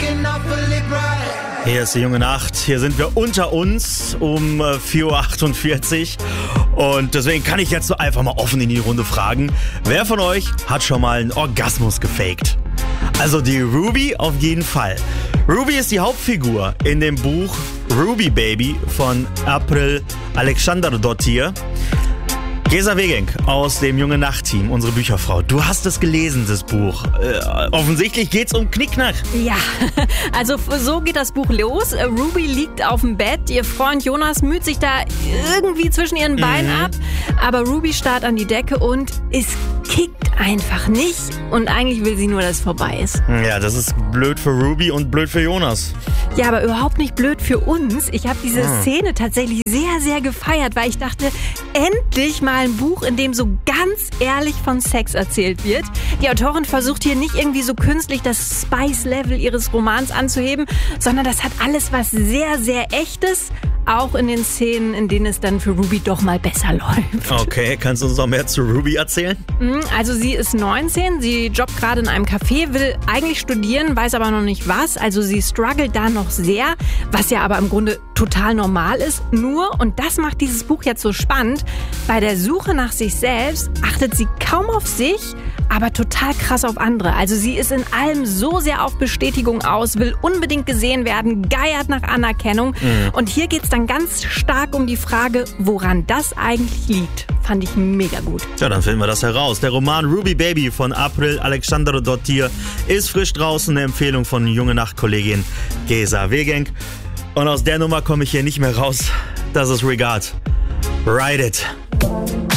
Hier ist die junge Nacht. Hier sind wir unter uns um 4.48 Uhr. Und deswegen kann ich jetzt so einfach mal offen in die Runde fragen, wer von euch hat schon mal einen Orgasmus gefaked? Also die Ruby auf jeden Fall. Ruby ist die Hauptfigur in dem Buch Ruby Baby von April Alexanderdottir. Gesa Wegenk aus dem Junge Nacht-Team, unsere Bücherfrau. Du hast es gelesen, das Buch. Offensichtlich geht's um Knickknack. Ja, also so geht das Buch los. Ruby liegt auf dem Bett, ihr Freund Jonas müht sich da irgendwie zwischen ihren Beinen ab, aber Ruby starrt an die Decke und es kickt einfach nicht und eigentlich will sie nur, dass es vorbei ist. Ja, das ist blöd für Ruby und blöd für Jonas. Ja, aber überhaupt nicht blöd für uns. Ich habe diese Szene tatsächlich sehr, sehr gefeiert, weil ich dachte, endlich mal ein Buch, in dem so ganz ehrlich von Sex erzählt wird. Die Autorin versucht hier nicht irgendwie so künstlich das Spice-Level ihres Romans anzuheben, sondern das hat alles was sehr, sehr Echtes, auch in den Szenen, in denen es dann für Ruby doch mal besser läuft. Okay, kannst du uns noch mehr zu Ruby erzählen? Also sie ist 19, sie jobbt gerade in einem Café, will eigentlich studieren, weiß aber noch nicht was. Also sie struggelt da noch sehr, was ja aber im Grunde total normal ist. Nur, und das macht dieses Buch jetzt so spannend, bei der Suche nach sich selbst achtet sie kaum auf sich, aber total krass auf andere. Also sie ist in allem so sehr auf Bestätigung aus, will unbedingt gesehen werden, geiert nach Anerkennung. Und hier geht's dann ganz stark um die Frage, woran das eigentlich liegt. Fand ich mega gut. Tja, dann finden wir das heraus. Der Roman Ruby Baby von April Alexanderdottir ist frisch draußen, eine Empfehlung von junge Nachtkollegin Gesa Wegenk. Und aus der Nummer komme ich hier nicht mehr raus. Das ist Regard. Ride it.